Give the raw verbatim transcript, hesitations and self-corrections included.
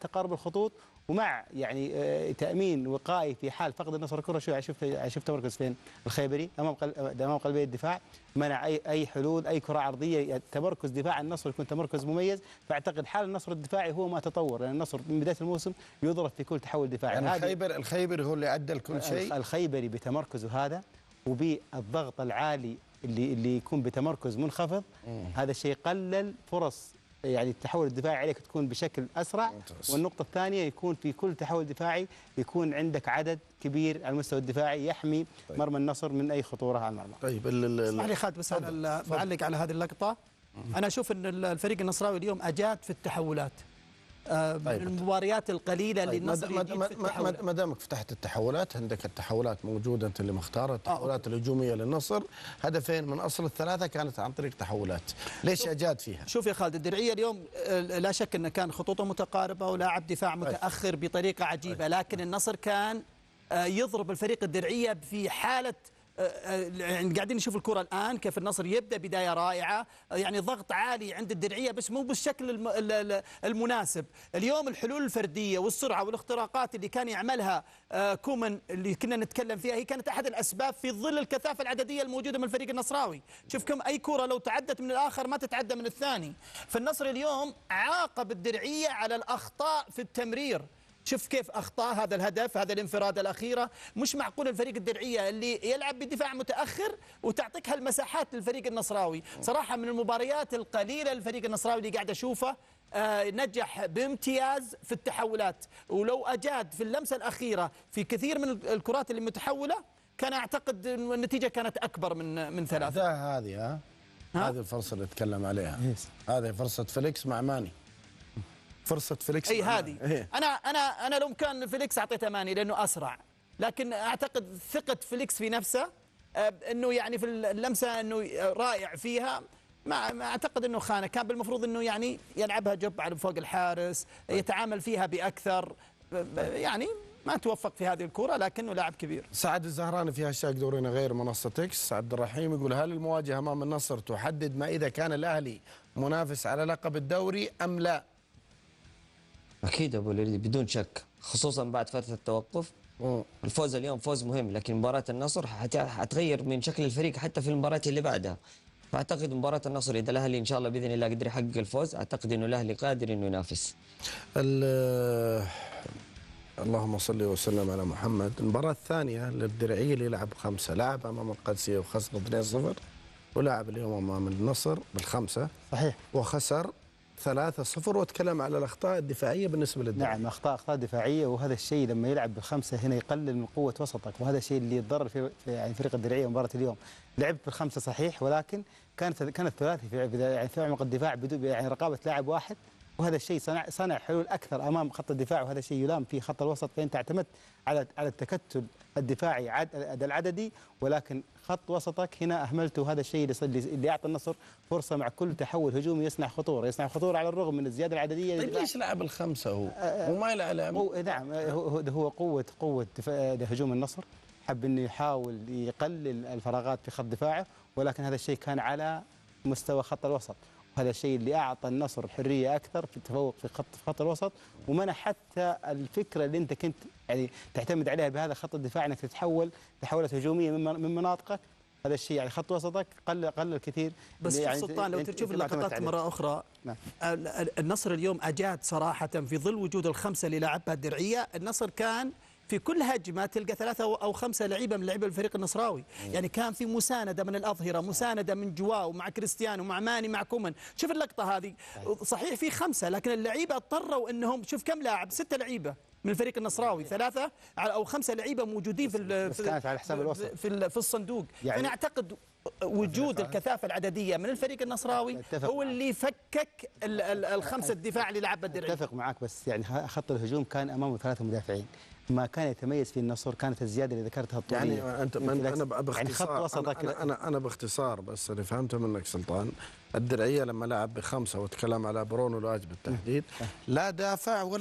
تقارب الخطوط ومع يعني تامين وقائي في حال فقد النصر الكره. شو شفت شفت تمركز فين الخيبري امام امام قلبي الدفاع، منع اي اي حلول اي كره عرضيه. تمركز دفاع النصر يكون تمركز مميز. فاعتقد حال النصر الدفاعي هو ما تطور، لان يعني النصر من بدايه الموسم يضرب في كل تحول دفاعي. يعني الخيبر الخيبري هو اللي ادى لكل شيء. الخيبري بتمركزه هذا وبالضغط العالي اللي اللي يكون بتمركز منخفض، مم. هذا الشيء قلل فرص يعني التحول الدفاعي عليك تكون بشكل اسرع. ممتاز. والنقطه الثانيه يكون في كل تحول دفاعي يكون عندك عدد كبير على المستوى الدفاعي يحمي طيب. مرمى النصر من اي خطوره على المرمى. طيب اسمح لي خالد بس انا بعلق على هذه اللقطه. مم. انا اشوف ان الفريق النصراوي اليوم اجاد في التحولات. آه طيب. المباريات القليله اللي طيب. النصر يجيد في التحولات. ما دامك فتحت التحولات، عندك التحولات موجوده انت اللي مختارها، التحولات آه. الهجوميه للنصر، هدفين من اصل الثلاثه كانت عن طريق تحولات، ليش اجاد فيها؟ شوف يا خالد، الدرعيه اليوم لا شك انه كان خطوطه متقاربه ولاعب دفاع متاخر طيب. بطريقه عجيبه، لكن النصر كان يضرب الفريق الدرعيه في حاله يعني قاعدين نشوف الكرة الآن كيف النصر يبدأ بداية رائعة، يعني ضغط عالي عند الدرعية بس مو بالشكل المناسب. اليوم الحلول الفردية والسرعة والاختراقات اللي كان يعملها كومان اللي كنا نتكلم فيها هي كانت أحد الأسباب في ظل الكثافة العددية الموجودة من الفريق النصراوي. شوف كم أي كرة لو تعدت من الآخر ما تتعدى من الثاني. فالنصر اليوم عاقب الدرعية على الأخطاء في التمرير. شوف كيف أخطاء هذا الهدف، هذا الانفراد الأخيرة. مش معقول الفريق الدرعية اللي يلعب بدفاع متأخر وتعطيك هالمساحات للفريق النصراوي. صراحة من المباريات القليلة الفريق النصراوي اللي قاعد أشوفه آه نجح بامتياز في التحولات، ولو أجاد في اللمسة الأخيرة في كثير من الكرات اللي متحولة كان أعتقد النتيجة كانت أكبر من من ثلاثة. هذه ها هذه الفرصة اللي نتكلم عليها، هذه فرصة فيليكس مع ماني. فرصة فيليكس اي هذه إيه؟ انا انا انا لو كان فيليكس اعطيته ماني لانه اسرع، لكن اعتقد ثقة فيليكس في نفسه انه يعني في اللمسة انه رائع فيها. ما ما اعتقد انه خانه، كان بالمفروض انه يعني يلعبها جب على فوق الحارس، يتعامل فيها باكثر، يعني ما توفق في هذه الكرة لكنه لاعب كبير. سعد الزهراني في هاشتاج دورينا غير منصة اكس. عبد الرحيم يقول هل المواجهة امام النصر تحدد ما اذا كان الاهلي منافس على لقب الدوري ام لا؟ أكيد أبو الوليد بدون شك، خصوصا بعد فترة التوقف. مم. الفوز اليوم فوز مهم، لكن مباراة النصر حتغير من شكل الفريق حتى في المباريات اللي بعدها. فأعتقد مباراة النصر إذا الأهلي إن شاء الله بإذن الله قدر يحقق الفوز، أعتقد إنه الأهلي قادر إنه ينافس. اللهم صل وسلم على محمد. المباراة الثانية للدرعية اللي لعب خمسة، لعب أمام القادسية وخسر اثنين صفر، ولعب اليوم أمام النصر بالخمسة صحيح وخسر ثلاثة صفر. واتكلم على الاخطاء الدفاعيه بالنسبه للدفاع. نعم اخطاء اخطاء دفاعيه، وهذا الشيء لما يلعب بالخمسه هنا يقلل من قوه وسطك، وهذا الشيء اللي يتضرر في يعني فريق الدرعيه مباراه اليوم. لعب بالخمسه صحيح، ولكن كانت كانت ثلاثي في يعني في عمق الدفاع بدون يعني رقابه لاعب واحد، وهذا الشيء صنع صنع حلول اكثر امام خط الدفاع، وهذا الشيء يلام في خط الوسط. فانت اعتمدت على على التكتل الدفاعي عد العددي، ولكن خط وسطك هنا اهملته، وهذا الشيء اللي اللي يعطي النصر فرصه مع كل تحول هجومي يصنع خطوره، يصنع خطوره على الرغم من الزياده العدديه. طيب ليش لعب الخمسه هو؟ وما يلعب هو نعم هو هو قوه قوه هجوم النصر، حب انه يحاول يقلل الفراغات في خط دفاعه، ولكن هذا الشيء كان على مستوى خط الوسط، وهذا الشيء اللي اعطى النصر حريه اكثر في التفوق في خط في خط الوسط، ومنع حتى الفكره اللي انت كنت يعني تعتمد عليها بهذا خط الدفاع انك تتحول تحولات هجوميه من من مناطقك. هذا الشيء يعني خط وسطك قل قل الكثير. بس يعني سلطان لو تشوف اللقطات مره اخرى، نعم. النصر اليوم اجاد صراحه في ظل وجود الخمسه اللي لعبها الدرعيه. النصر كان في كل هجمه تلقى ثلاثه او خمسه لعيبه من لعيبه الفريق النصراوي، يعني كان في مسانده من الاظهره، مسانده من جواو مع كريستيانو مع ماني مع كومان. شوف اللقطه هذه، صحيح في خمسه لكن اللعيبه اضطروا انهم، شوف كم لاعب، سته لعيبه من الفريق النصراوي، ثلاثه او خمسه لعيبه موجودين في بس كانت على حساب الوسط في في الصندوق. يعني انا اعتقد وجود الكثافه العدديه من الفريق النصراوي هو اللي فكك الخمسه الدفاع اللي لعب الدرعيه. اتفق معك، بس يعني خط الهجوم كان امامه ثلاثه مدافعين، ما كان يتميز في النصر كانت الزياده اللي ذكرتها الطوليه. يعني انت من انا باختصار يعني خط وسطك أنا, انا انا باختصار بس اللي فهمته منك سلطان، الدرعيه لما لعب بخمسه وتكلم على برونو لاج بالتحديد لا دافع ولا